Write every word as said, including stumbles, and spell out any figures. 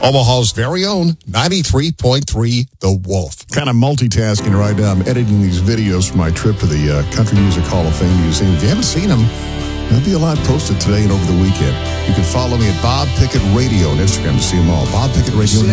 Omaha's very own ninety-three point three The Wolf. Kind of multitasking right now. I'm editing these videos for my trip to the uh, Country Music Hall of Fame Museum. If you haven't seen them, there'll be a lot posted today and over the weekend. You can follow me at Bob Pickett Radio on Instagram to see them all. Bob Pickett Radio.